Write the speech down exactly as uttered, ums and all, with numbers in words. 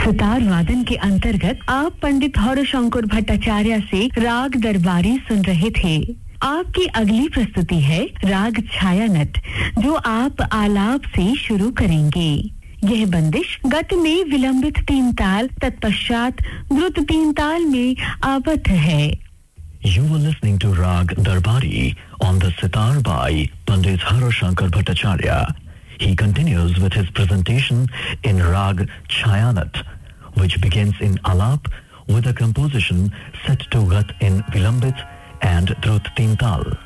सितार वादन के अंतर्गत आप पंडित हरशंकर भट्टाचार्य से राग दरबारी सुन रहे थे। आपकी अगली प्रस्तुति है राग छायानट, जो आप आलाप से शुरू करेंगे। यह बंदिश गति में विलंबित तीन ताल तत्पश्चात द्रुत तीन ताल में आबद्ध है। You were listening to Rag Darbari on the sitar by Pandit Harashankar Bhattacharya. He continues with his presentation in Rag Chayanat, which begins in Alap with a composition set to Gat in Vilambit and Drut Tintal.